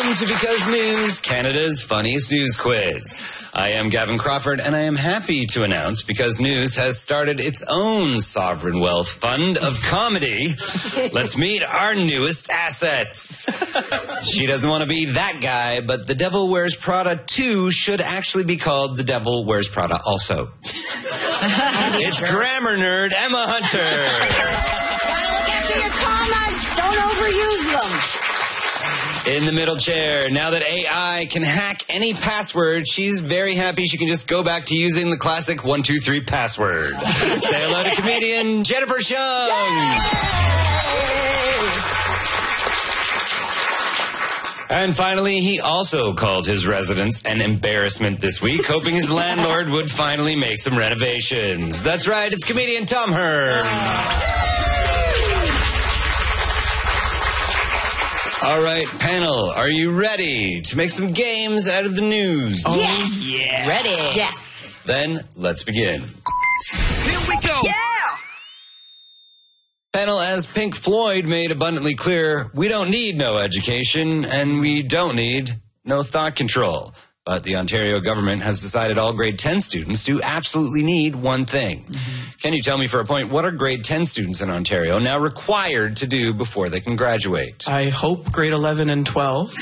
Welcome to Because News, Canada's funniest news quiz. I am Gavin Crawford, and I am happy to announce Because News has started its own sovereign wealth fund of comedy. Let's meet our newest assets. She doesn't want to be that guy, but The Devil Wears Prada 2 should actually be called The Devil Wears Prada also. It's grammar nerd Emma Hunter. Gotta look after your commas. Don't overuse them. In the middle chair, now that AI can hack any password, she's very happy she can just go back to using the classic 1, 2, 3 password. Say hello to comedian Jennifer Shung. And finally, he also called his residence an embarrassment this week, hoping his landlord would finally make some renovations. That's right, it's comedian Tom Hearn. All right, panel, are you ready to make some games out of the news? Oh, yes. Yeah. Ready. Yes. Then, let's begin. Here we go. Yeah. Panel, as Pink Floyd made abundantly clear, we don't need no education, and we don't need no thought control. But the Ontario government has decided all grade 10 students do absolutely need one thing. Mm-hmm. Can you tell me for a point, what are grade 10 students in Ontario now required to do before they can graduate? I hope grade 11 and 12.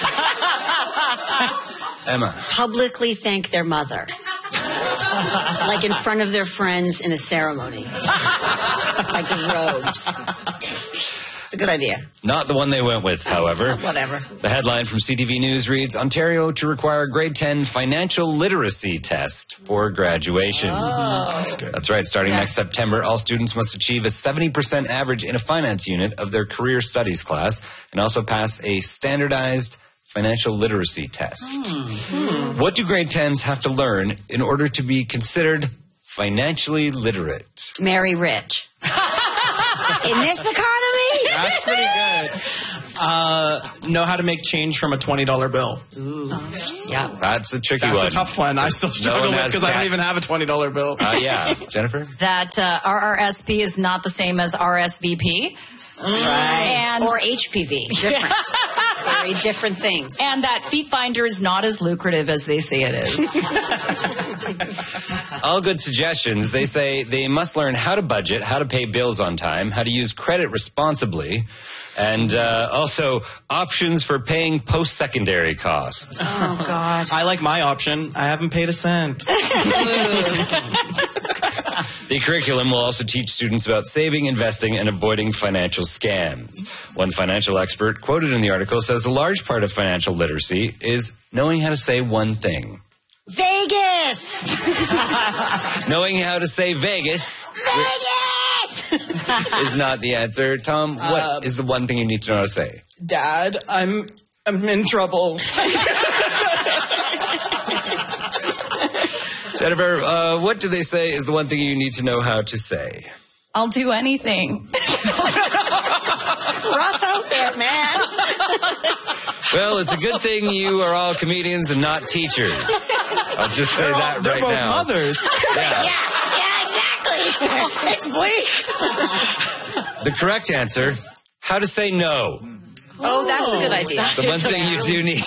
Emma. Publicly thank their mother. Like in front of their friends in a ceremony. Like the robes. It's a good idea. Not the one they went with, however. Whatever. The headline from CTV News reads, Ontario to require grade 10 financial literacy test for graduation. Oh. That's good. That's right. Starting next September, all students must achieve a 70% average in a finance unit of their career studies class and also pass a standardized financial literacy test. What do grade 10s have to learn in order to be considered financially literate? Marry rich. In this economy? That's pretty good. Know how to make change from a $20 bill. Ooh. Yeah. That's a tricky That's one. a tough one. I still struggle with because I don't even have a $20 bill. Yeah. Jennifer? That RRSP is not the same as RSVP. Right. And or HPV. Different. Very different things. And that Feet Finder is not as lucrative as they say it is. All good suggestions. They say they must learn how to budget, how to pay bills on time, how to use credit responsibly, and also options for paying post-secondary costs. Oh, God. I like my option. I haven't paid a cent. The curriculum will also teach students about saving, investing, and avoiding financial scams. One financial expert quoted in the article says a large part of financial literacy is knowing how to say one thing. Vegas! Knowing how to say Vegas is not the answer. Tom, what is the one thing you need to know how to say? Dad, I'm in trouble. Jennifer, what do they say is the one thing you need to know how to say? I'll do anything. Rough out there, man. Well, it's a good thing you are all comedians and not teachers. I'll just say that They're right both now. mothers. Yeah. Yeah, exactly. It's bleak. The correct answer, how to say no. Oh, that's a good idea. The one thing you do need